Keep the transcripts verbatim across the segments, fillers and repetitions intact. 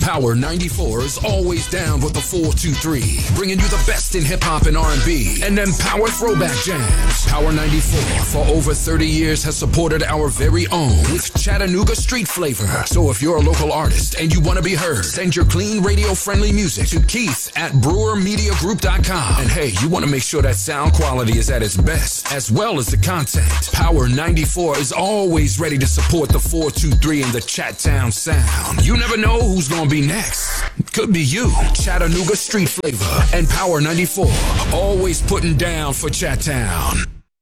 Power ninety-four is always down with the four two three, bringing you the best in hip-hop and R and B, and then Power Throwback Jams. Power ninety-four, for over thirty years, has supported our very own with Chattanooga street flavor. So if you're a local artist and you want to be heard, send your clean, radio-friendly music to Keith at brewer media group dot com. And hey, you want to make sure that sound quality is at its best, as well as the content. Power ninety-four is always ready to support the four two three and the Chat-Town sound. You never know who's going to be next. Could be you. Chattanooga street flavor and Power ninety-four, always putting down for Chat-Town.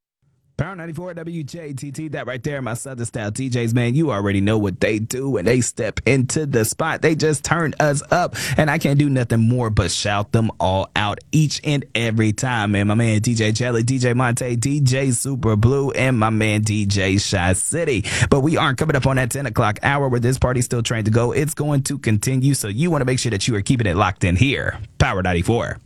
Power ninety-four W J T T, that right there, my Southern Style D Js, man. You already know what they do when they step into the spot. They just turn us up, and I can't do nothing more but shout them all out each and every time, man. My man D J Jelly, D J Monte, D J Super Blue, and my man D J Shy City. But we aren't coming up on that ten o'clock hour where this party's still trying to go. It's going to continue, so you want to make sure that you are keeping it locked in here. Power ninety-four.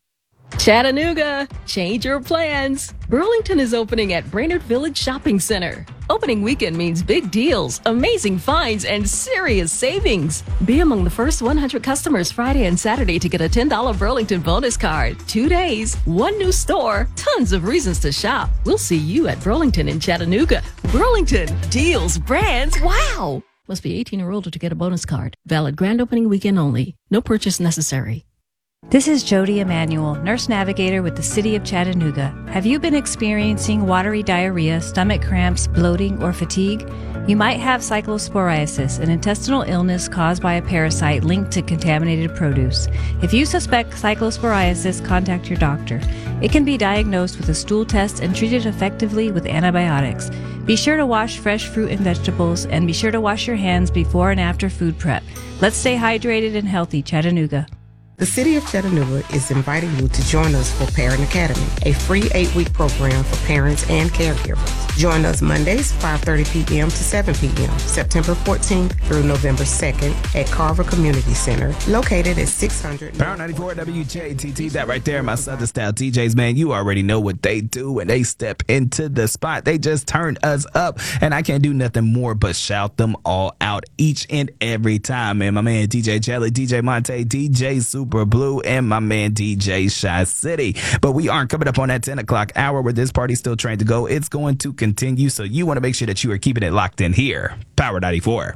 Chattanooga, change your plans. Burlington is opening at Brainerd Village Shopping Center. Opening weekend means big deals, amazing finds, and serious savings. Be among the first one hundred customers Friday and Saturday to get a ten dollars Burlington bonus card. Two days, one new store, tons of reasons to shop. We'll see you at Burlington in Chattanooga. Burlington, deals, brands, wow! Must be eighteen or older to get a bonus card. Valid grand opening weekend only. No purchase necessary. This is Jody Emanuel, nurse navigator with the City of Chattanooga. Have you been experiencing watery diarrhea, stomach cramps, bloating, or fatigue? You might have cyclosporiasis, an intestinal illness caused by a parasite linked to contaminated produce. If you suspect cyclosporiasis, contact your doctor. It can be diagnosed with a stool test and treated effectively with antibiotics. Be sure to wash fresh fruit and vegetables, and be sure to wash your hands before and after food prep. Let's stay hydrated and healthy, Chattanooga. The City of Chattanooga is inviting you to join us for Parent Academy, a free eight-week program for parents and caregivers. Join us Mondays, five thirty p.m. to seven p.m., September fourteenth through November second at Carver Community Center, located at six hundred... Power ninety-four W J T T, that right there, my Southern Style D Js, man. You already know what they do when they step into the spot. They just turn us up, and I can't do nothing more but shout them all out each and every time, man. My man D J Jelly, D J Monte, D J Super Blue, and my man D J Shy City. But we aren't coming up on that ten o'clock hour where this party's still trying to go. It's going to continue, so you want to make sure that you are keeping it locked in here. Power ninety-four.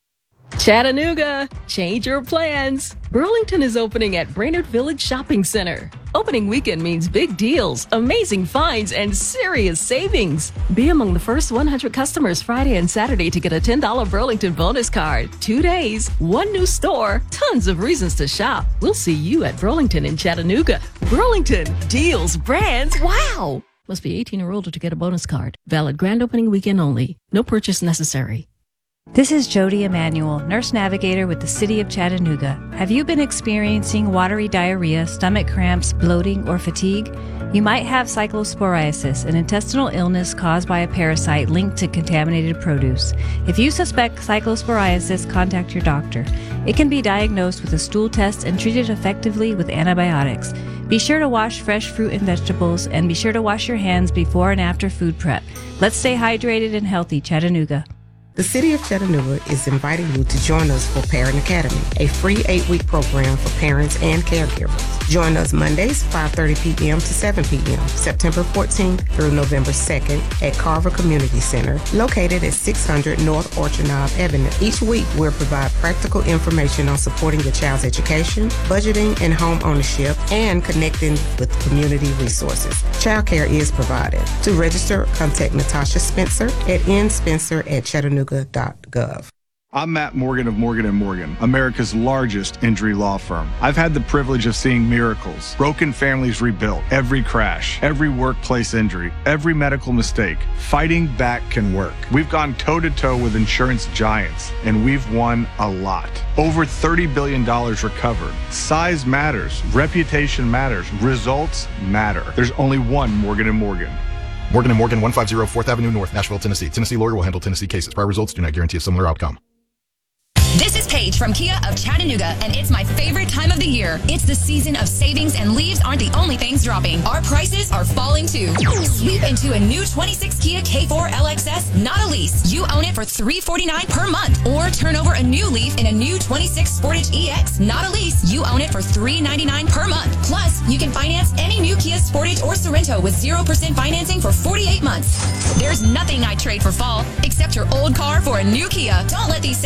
Chattanooga, change your plans. Burlington is opening at Brainerd Village Shopping Center. Opening weekend means big deals, amazing finds, and serious savings. Be among the first one hundred customers Friday and Saturday to get a ten dollars Burlington bonus card. Two days, one new store, tons of reasons to shop. We'll see you at Burlington in Chattanooga. Burlington, deals, brands, wow! Must be eighteen or older to get a bonus card. Valid grand opening weekend only. No purchase necessary. This is Jody Emanuel, nurse navigator with the City of Chattanooga. Have you been experiencing watery diarrhea, stomach cramps, bloating, or fatigue? You might have cyclosporiasis, an intestinal illness caused by a parasite linked to contaminated produce. If you suspect cyclosporiasis, contact your doctor. It can be diagnosed with a stool test and treated effectively with antibiotics. Be sure to wash fresh fruit and vegetables, and be sure to wash your hands before and after food prep. Let's stay hydrated and healthy, Chattanooga. The City of Chattanooga is inviting you to join us for Parent Academy, a free eight-week program for parents and caregivers. Join us Mondays, five thirty p.m. to seven p.m., September fourteenth through November second at Carver Community Center, located at six hundred North Orchard Knob Avenue. Each week, we'll provide practical information on supporting your child's education, budgeting, and home ownership, and connecting with community resources. Child care is provided. To register, contact Natasha Spencer at nspencer at Chattanooga. Gov. I'm Matt Morgan of Morgan and Morgan, America's largest injury law firm. I've had the privilege of seeing miracles, broken families rebuilt, every crash, every workplace injury, every medical mistake. Fighting back can work. We've gone toe-to-toe with insurance giants, and we've won a lot. Over thirty billion dollars recovered. Size matters, reputation matters, results matter. There's only one Morgan and Morgan. Morgan and Morgan, one fifty fourth Avenue North, Nashville, Tennessee. Tennessee lawyer will handle Tennessee cases. Prior results do not guarantee a similar outcome. This is Paige from Kia of Chattanooga, and it's my favorite time of the year. It's the season of savings, and leaves aren't the only things dropping. Our prices are falling too. Sweep into a new twenty-six Kia K four L X S, not a lease. You own it for three hundred forty-nine dollars per month. Or turn over a new leaf in a new twenty-six Sportage E X, not a lease. You own it for three hundred ninety-nine dollars per month. Plus, you can finance any new Kia Sportage or Sorento with zero percent financing for forty-eight months. There's nothing I'd trade for fall, except your old car for a new Kia. Don't let these